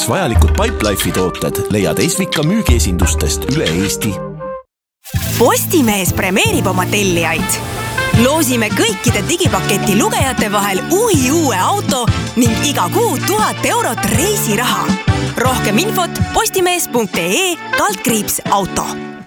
Vajalikud Pipelife'i tooted leiad Esvika müügiesindustest üle Eesti. Postimees premeerib oma tellijaid. Loosime kõikide digipaketi lugejate vahel uue auto ning iga kuu 1000 eurot reisiraha. Rohkem infot postimees.ee/auto.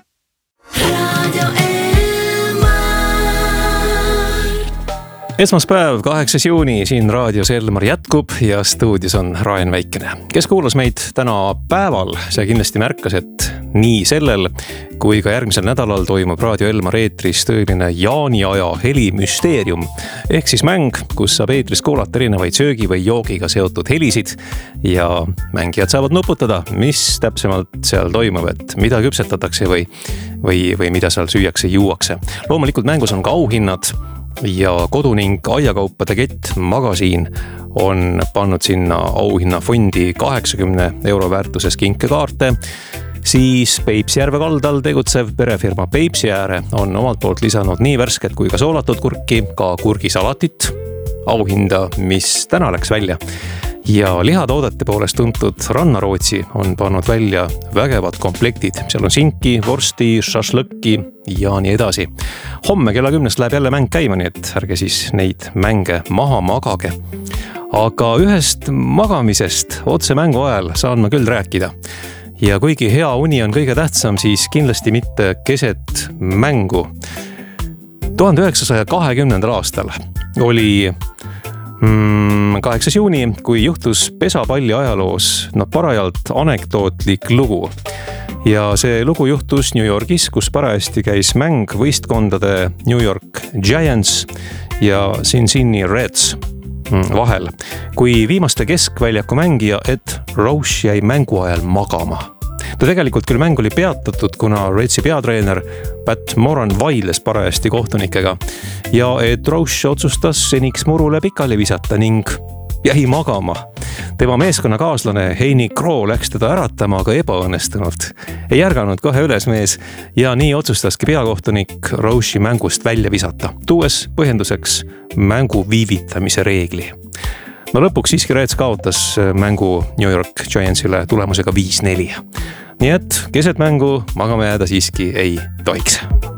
Esmaspäev, 8. juuni, siin raadios Elmar jätkub ja stuudios on Raen Väikene. Kes kuulas meid täna päeval, see kindlasti märkas, et nii sellel kui ka järgmisel nädalal toimub Raadio Elmar eetris tõeline jaaniaja helimüsteerium. Ehk siis mäng, kus saab eetris kuulata erinevaid söögi või joogiga seotud helisid ja mängijad saavad nuputada, mis täpsemalt seal toimub, et mida küpsetatakse või mida seal süüakse juuakse. Loomulikult mängus on ka auhinnad ja kodu ning aiakaupade kett Magasiin on pannud sinna auhinnafondi 80 euro väärtuses kinkekaarte. Siis Peipsijärve kaldal tegutsev perefirma Peipsiääre on omalt poolt lisanud nii värsket kui ka soolatud kurki, ka kurgisalatit, auhinda, mis täna läks välja. Ja lihatoodete poolest tuntud Rannarootsi on pannud välja vägevad komplektid. Seal on sinki, vorsti, šašlõkki ja nii edasi. Homme kella 10 läheb jälle mäng käima, nii et ärge siis neid mänge maha magage. Aga ühest magamisest otse mängu ajal saan ma küll rääkida. Ja kuigi hea uni on kõige tähtsam, siis kindlasti mitte keset mängu. 1920. aastal oli 8. juuni, kui juhtus pesapalli ajaloos parajalt anekdootlik lugu. Ja see lugu juhtus New Yorgis, kus parajasti käis mäng võistkondade New York Giants ja Cincinnati Reds vahel, kui viimaste keskväljaku mängija Ed Roche jäi mängu ajal magama. Ta tegelikult küll mäng oli peatatud, kuna Redsi peatreener Pat Moran vaidles parajasti kohtunikega ja Ed Roche otsustas seniks murule pikali visata ning jäi magama. Tema meeskonnakaaslane Heini Kroo läks teda äratama, aga ebaõnnestunult. Ei ärganud kohe üles mees ja nii otsustaski peakohtunik Roche'i mängust välja visata, tuues põhjenduseks mängu viivitamise reegli. No lõpuks siiski Reds kaotas mängu New York Giantsile tulemusega 5-4. Nii et keset mängu magama jääda siiski ei tohiks.